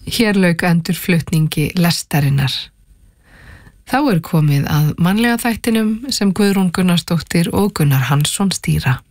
Hér lauk endurflutningi lestarinnar. Þá komið að mannlega þættinum sem Guðrún Gunnarsdóttir og Gunnar Hansson stýra.